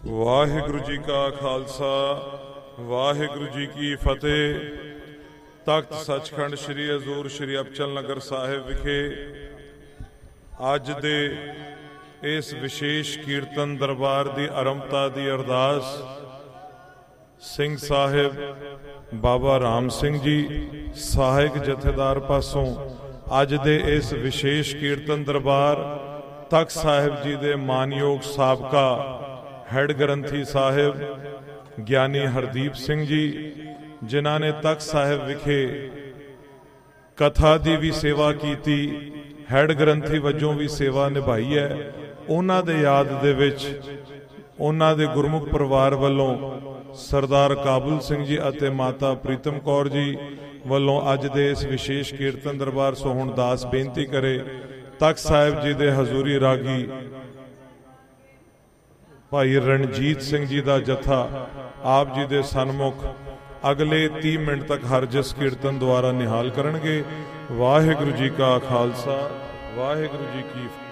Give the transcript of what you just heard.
ਵਾਹਿਗੁਰੂ ਜੀ ਕਾ ਖਾਲਸਾ ਵਾਹਿਗੁਰੂ ਜੀ ਕੀ ਫਤਿਹ। ਤਖਤ ਸੱਚਖੰਡ ਸ੍ਰੀ ਹਜ਼ੂਰ ਸ੍ਰੀ ਅਬਚਲ ਨਗਰ ਸਾਹਿਬ ਵਿਖੇ ਅੱਜ ਦੇ ਇਸ ਵਿਸ਼ੇਸ਼ ਕੀਰਤਨ ਦਰਬਾਰ ਦੀ ਆਰੰਭਤਾ ਦੀ ਅਰਦਾਸ ਸਿੰਘ ਸਾਹਿਬ ਬਾਬਾ ਰਾਮ ਸਿੰਘ ਜੀ ਸਹਾਇਕ ਜਥੇਦਾਰ ਪਾਸੋਂ ਅੱਜ ਦੇ ਇਸ ਵਿਸ਼ੇਸ਼ ਕੀਰਤਨ ਦਰਬਾਰ ਤਖਤ ਸਾਹਿਬ ਜੀ ਦੇ ਮਾਨਯੋਗ ਸਾਬਕਾ ਹੈਡ ਗ੍ਰੰਥੀ ਸਾਹਿਬ ਗਿਆਨੀ ਹਰਦੀਪ ਸਿੰਘ ਜੀ, ਜਿਨ੍ਹਾਂ ਨੇ ਤਖਤ ਸਾਹਿਬ ਵਿਖੇ ਕਥਾ ਦੀ ਵੀ ਸੇਵਾ ਕੀਤੀ, ਹੈਡ ਗ੍ਰੰਥੀ ਵਜੋਂ ਵੀ ਸੇਵਾ ਨਿਭਾਈ ਹੈ। ਉਹਨਾਂ ਦੇ ਯਾਦ ਦੇ ਵਿੱਚ ਉਹਨਾਂ ਦੇ ਗੁਰਮੁਖ ਪਰਿਵਾਰ ਵੱਲੋਂ ਸਰਦਾਰ ਕਾਬੁਲ ਸਿੰਘ ਜੀ ਅਤੇ ਮਾਤਾ ਪ੍ਰੀਤਮ ਕੌਰ ਜੀ ਵੱਲੋਂ ਅੱਜ ਦੇ ਇਸ ਵਿਸ਼ੇਸ਼ ਕੀਰਤਨ ਦਰਬਾਰ ਸੋ ਹੁਣ ਦਾਸ ਬੇਨਤੀ ਕਰੇ ਤਖਤ ਸਾਹਿਬ ਜੀ ਦੇ ਹਜ਼ੂਰੀ ਰਾਗੀ ਭਾਈ ਰਣਜੀਤ ਸਿੰਘ ਜੀ ਦਾ ਜਥਾ ਆਪ ਜੀ ਦੇ ਸਨਮੁਖ ਅਗਲੇ 30 ਮਿੰਟ ਤੱਕ ਹਰਜਸ ਕੀਰਤਨ ਦੁਆਰਾ ਨਿਹਾਲ ਕਰਨਗੇ। ਵਾਹਿਗੁਰੂ ਜੀ ਕਾ ਖਾਲਸਾ ਵਾਹਿਗੁਰੂ ਜੀ ਕੀ ਫਤਿਹ।